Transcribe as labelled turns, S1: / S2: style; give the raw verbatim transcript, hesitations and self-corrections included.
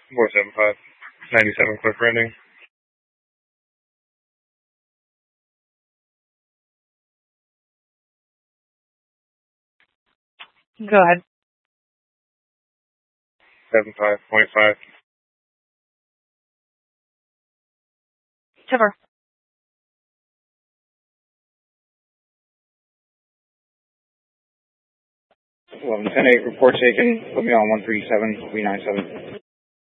S1: four seven five, ninety-seven Cliff Landing.
S2: Go ahead.
S1: seven five point five.
S2: Tipper.
S3: eleven ten eight, report taken. Put me on one three seven, three nine seven.